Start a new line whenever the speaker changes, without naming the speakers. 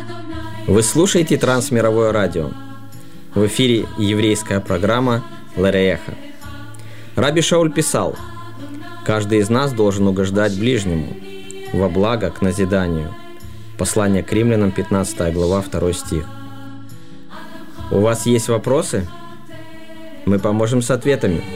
Вы слушаете Трансмировое радио. В эфире еврейская программа «Лерееха». Раби Шауль писал: «Каждый из нас должен угождать ближнему во благо к назиданию». Послание к Римлянам, 15 глава, 2 стих. У вас есть вопросы? Мы поможем с ответами.